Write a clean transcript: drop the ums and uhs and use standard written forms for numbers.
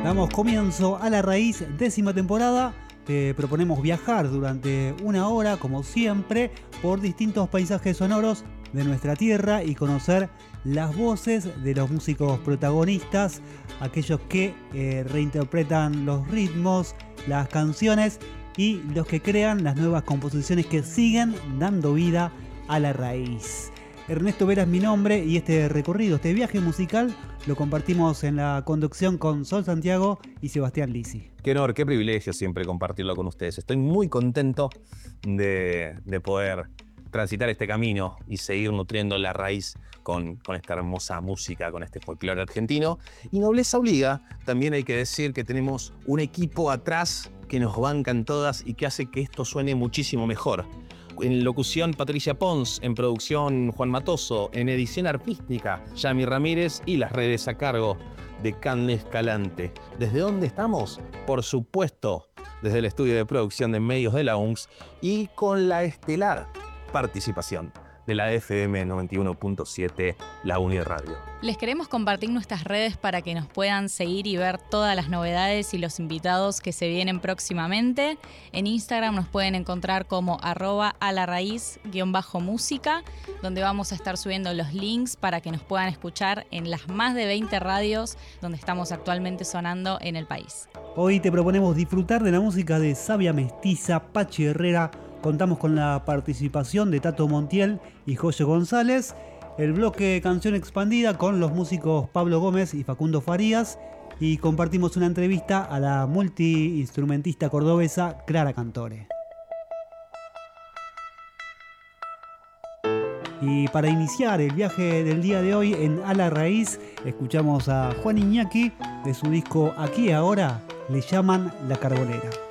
Damos comienzo a La Raíz, 10ª temporada. Te proponemos viajar durante una hora, como siempre, por distintos paisajes sonoros de nuestra tierra y conocer las voces de los músicos protagonistas, aquellos que reinterpretan los ritmos, las canciones y los que crean las nuevas composiciones que siguen dando vida a La Raíz. Ernesto Vera es mi nombre y este recorrido, este viaje musical, lo compartimos en la conducción con Sol Santiago y Sebastián Lisi. Qué honor, qué privilegio siempre compartirlo con ustedes. Estoy muy contento de poder transitar este camino y seguir nutriendo La Raíz con esta hermosa música, con este folclore argentino. Y nobleza obliga, también hay que decir que tenemos un equipo atrás que nos bancan todas y que hace que esto suene muchísimo mejor. En locución, Patricia Pons. En producción, Juan Matoso. En edición artística, Yami Ramírez. Y las redes a cargo de Canle Escalante. ¿Desde dónde estamos? Por supuesto, desde el estudio de producción de medios de la UNCS y con la estelar participación de la FM 91.7, la Uniradio. Les queremos compartir nuestras redes para que nos puedan seguir y ver todas las novedades y los invitados que se vienen próximamente. En Instagram nos pueden encontrar como @alarraiz_música, donde vamos a estar subiendo los links para que nos puedan escuchar en las más de 20 radios donde estamos actualmente sonando en el país. Hoy te proponemos disfrutar de la música de Sabia Mestiza, Pachi Herrera. Contamos con la participación de Tato Montiel y Joyo González. El bloque Canción Expandida con los músicos Pablo Gómez y Facundo Farías. Y compartimos una entrevista a la multiinstrumentista cordobesa Clara Cantore. Y para iniciar el viaje del día de hoy en A La Raíz, escuchamos a Juan Iñaki de su disco Aquí y Ahora, le llaman La Carbonera.